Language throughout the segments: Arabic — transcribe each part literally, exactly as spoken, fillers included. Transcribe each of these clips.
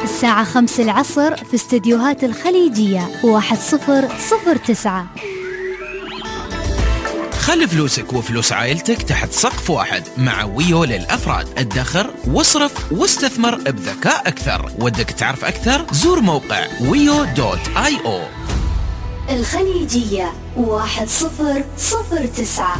الساعة خمس العصر في استديوهات الخليجية واحد صفر صفر تسعة. خلي فلوسك وفلوس عائلتك تحت سقف واحد مع ويو للأفراد. ادخر واصرف واستثمر بذكاء أكثر. ودك تعرف أكثر؟ زور موقع ويو دوت آي أو. الخليجية واحد صفر صفر تسعة.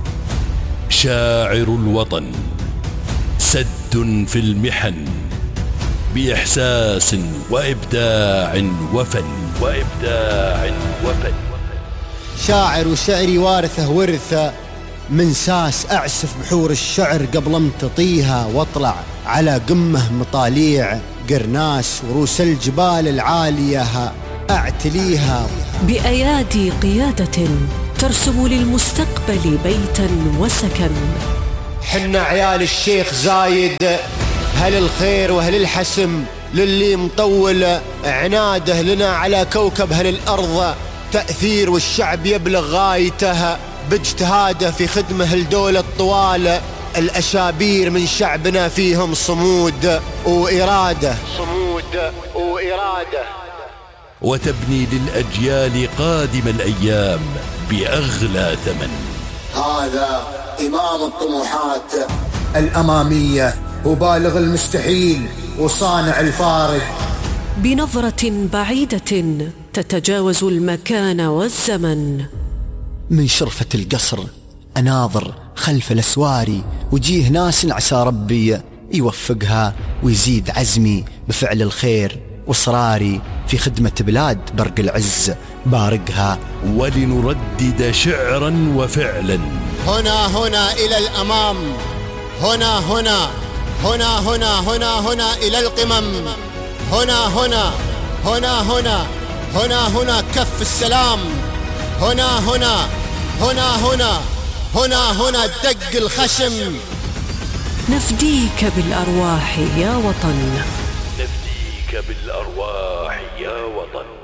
شاعر الوطن، سد في المحن بإحساس وإبداع وفن وإبداع وفن. شاعر وشعري وارثه ورثه من ساس أعسف بحور الشعر قبل أن تطيها واطلع على قمه مطاليع قرناس وروس الجبال العالية أعتليها بأيادي قيادة ترسم للمستقبل بيتا وسكن. حنا عيال الشيخ زايد، هل الخير وهل الحسم للي مطول عناده لنا على كوكب هل الأرض تأثير، والشعب يبلغ غايته باجتهاده في خدمه الدولة الطوال. الأشابير من شعبنا فيهم صمود وإرادة صمود وإرادة وتبني للأجيال قادم الأيام بأغلى ثمن. هذا إمام الطموحات الأمامية وبالغ المستحيل وصانع الفارق. بنظرة بعيدة تتجاوز المكان والزمن. من شرفة القصر أناظر خلف الأسواري وجيه ناس عسى ربي يوفقها ويزيد عزمي بفعل الخير وإصراري في خدمة بلاد برق العز بارقها. ولنردد شعرا وفعلا. هنا هنا إلى الأمام، هنا هنا هنا هنا هنا هنا إلى القمم، هنا هنا هنا هنا هنا هنا كف السلام، هنا هنا هنا هنا هنا هنا دق الخشم. نفديك بالأرواح يا وطن، نفديك بالأرواح يا وطن.